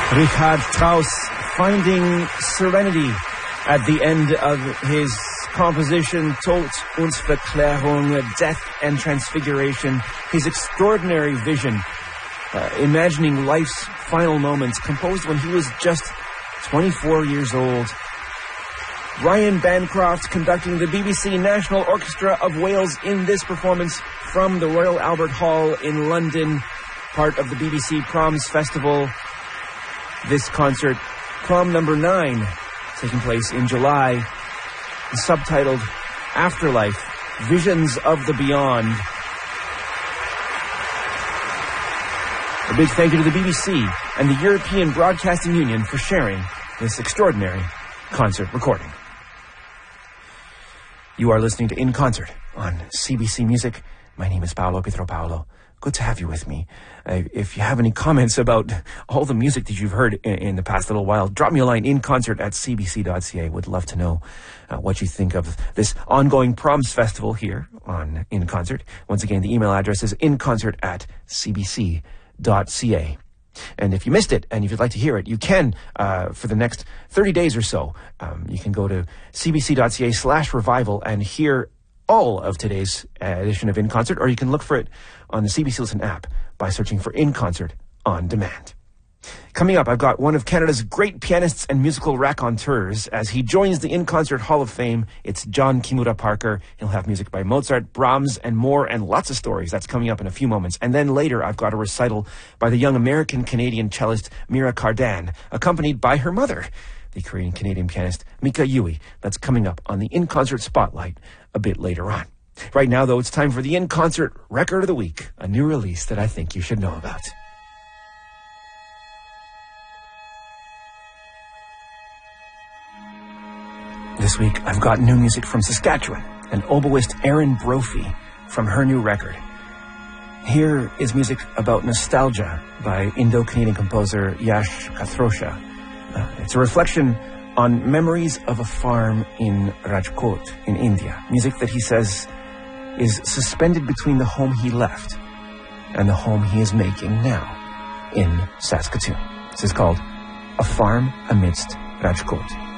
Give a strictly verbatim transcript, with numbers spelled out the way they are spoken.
Richard Strauss finding serenity at the end of his composition Tod und Verklärung, Death and Transfiguration, his extraordinary vision, uh, imagining life's final moments, composed when he was just twenty-four years old. Ryan Bancroft conducting the B B C National Orchestra of Wales in this performance from the Royal Albert Hall in London, part of the B B C Proms Festival. This concert, prom number nine, taking place in July, subtitled Afterlife, Visions of the Beyond. A big thank you to the B B C and the European Broadcasting Union for sharing this extraordinary concert recording. You are listening to In Concert on C B C Music. My name is Paolo Pietro-Paolo. Good to have you with me. Uh, if you have any comments about all the music that you've heard in, in the past little while, drop me a line, in concert at c b c dot c a. Would love to know uh, what you think of this ongoing Proms Festival here on In Concert. Once again, the email address is inconcert at c b c dot c a. And if you missed it, and if you'd like to hear it, you can, uh, for the next thirty days or so, um, you can go to c b c dot c a slash revival and hear all of today's edition of In Concert, or you can look for it on the C B C Listen app by searching for In Concert on Demand. Coming up, I've got one of Canada's great pianists and musical raconteurs as he joins the In Concert Hall of Fame. It's John Kimura Parker. He'll have music by Mozart, Brahms, and more, and lots of stories. That's coming up in a few moments. And then later, I've got a recital by the young American-Canadian cellist Mira Cardan, accompanied by her mother, the Korean-Canadian pianist Mika Yui. That's coming up on the In Concert Spotlight a bit later on. Right now, though, it's time for the In Concert Record of the Week, a new release that I think you should know about. This week, I've got new music from Saskatchewan and oboist Erin Brophy from her new record. Here is music about nostalgia by Indo-Canadian composer Yash Kathrosha. Uh, it's a reflection on memories of a farm in Rajkot in India. Music that he says is suspended between the home he left and the home he is making now in Saskatoon. This is called A Farm Amidst Rajkot.